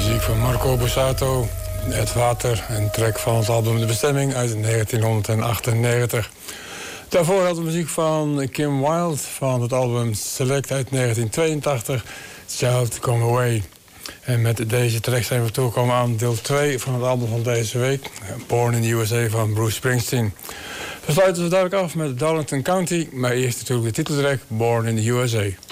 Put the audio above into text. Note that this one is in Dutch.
Muziek van Marco Borsato, Het Water, een track van het album De Bestemming uit 1998. Daarvoor hadden we muziek van Kim Wilde van het album Select uit 1982, Child Come Away. En met deze track zijn we toegekomen aan deel 2 van het album van deze week, Born in the USA van Bruce Springsteen. We sluiten zo dadelijk af met Darlington County, maar eerst natuurlijk de titeltrack Born in the USA.